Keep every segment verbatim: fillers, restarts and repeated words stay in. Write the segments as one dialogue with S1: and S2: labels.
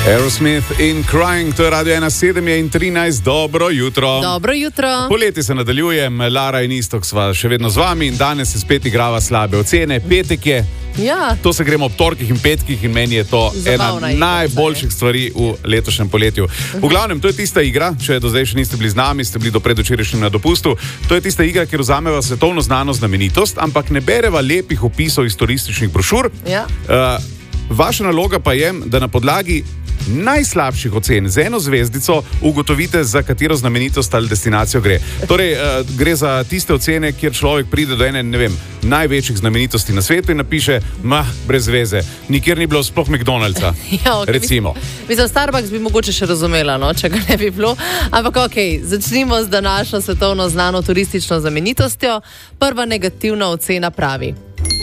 S1: Aerosmith in Crying, to je Radio ena sedem in trinajst, dobro jutro.
S2: Dobro jutro.
S1: Poleti se nadaljujem, Lara in Istok sva še vedno z vami in danes se spet igrava slabe ocene. Petek je,
S2: Ja.
S1: to se gremo ob torkih in petkih in meni je to
S2: Zabavna
S1: ena
S2: igra,
S1: najboljših stvari v letošnjem poletju. V glavnem, to je tista igra, če do zdaj še niste bili z nami, ste bili do predvčerajšnjim na dopustu, to je tista igra, kjer vzameva svetovno znano znamenitost, ampak ne bereva lepih opisov iz turističnih brošur.
S2: Ja.
S1: Uh, vaša naloga pa je, da na podlagi najslabših ocen z eno zvezdico ugotovite, za katero znamenitost ali destinacijo gre. Torej, uh, gre za tiste ocene, kjer človek pride do ene, ne vem, največjih znamenitosti na svetu in napiše, mah, brez veze, nikjer ni bilo sploh McDonald'sa,
S2: Ja, okay.
S1: recimo.
S2: Mislim, Starbucks bi mogoče še razumela, no, če ga ne bi bilo. Ampak ok, začnimo z današnjo svetovno znano turistično znamenitostjo. Prva negativna ocena pravi: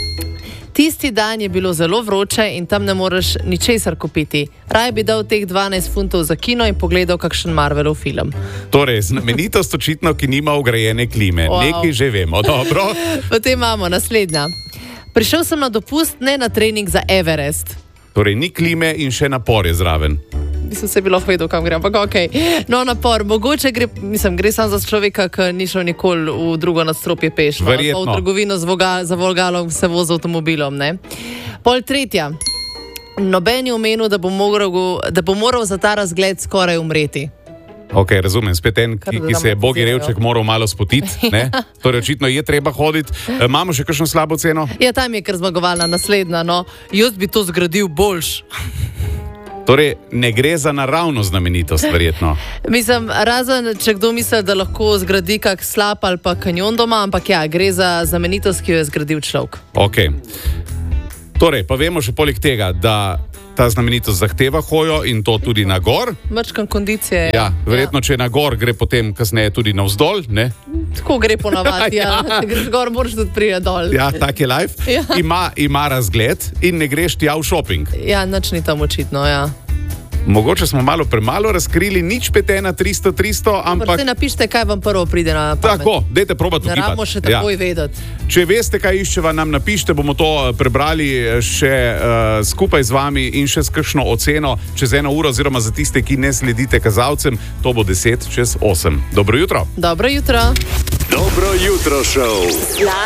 S2: tisti dan je bilo zelo vroče in tam ne moreš ničesar kupiti. Raj bi dal teh dvanajst funtov za kino in pogledal kakšen Marvelov film.
S1: Torej, znamenitost očitno, ki nima vgrajene klime.
S2: Wow.
S1: Nekaj že vemo, dobro.
S2: Potem imamo naslednja. Prišel sem na dopust, ne na trening za Everest.
S1: Torej, ni klime in še napor je zraven.
S2: Nisem se bilo vedel, kam gre, ampak ok. No, napor, mogoče gre, mislim, gre samo za človeka, ki ni šel nikoli v drugo nadstropje peš. No,
S1: Verjetno.
S2: pa v trgovino z voga, za volgalom se vozi avtomobilom, ne. Pol tretja. Noben je omenil, da bo moral, da bo moral za ta razgled skoraj umreti.
S1: Ok, razumem, spet en, ki, ki se je bogi revček moral malo spotiti. Ne? Torej, očitno je treba hoditi. E, imamo še kakšno slabo ceno?
S2: Ja, tam je kar zmagovalna naslednja, no. Jaz bi to zgradil boljš.
S1: Torej, ne gre za naravno znamenitost, verjetno.
S2: Mislim, razen, če kdo misli, da lahko zgradi kak slap ali pa kanjon doma, ampak ja, gre za znamenitost, ki jo je zgradil človek.
S1: Ok. Torej, pa vemo še poleg tega, da ta znamenitost zahteva hojo in to tudi na gor.
S2: Mrčkan kondicije.
S1: Ja, verjetno, če je na gor, gre potem kasneje tudi navzdol, ne?
S2: Tako gre ponavadi, ja.
S1: Ja.
S2: Če greš gor, moraš tudi priti dol.
S1: Ja, tak je life.
S2: Ja.
S1: Ima, ima razgled in ne greš tja v šoping.
S2: Ja, nič ni tam očitno, ja.
S1: Mogoče smo malo premalo razkrili, nič pet ena tristo tristo, ampak...
S2: Se napišite, kaj vam prvo pride na pamet.
S1: Tako, dajte probati
S2: Ne
S1: ugibati.
S2: rabimo še takoj vedeti.
S1: Če veste, kaj iščeva, nam napišite, bomo to eh, prebrali še uh, skupaj z vami in še s kakšno oceno čez eno uro, oziroma za tiste, ki ne sledite kazalcem, to bo deset čez osem. Dobro jutro.
S2: Dobro jutro.
S3: Dobro jutro, šov.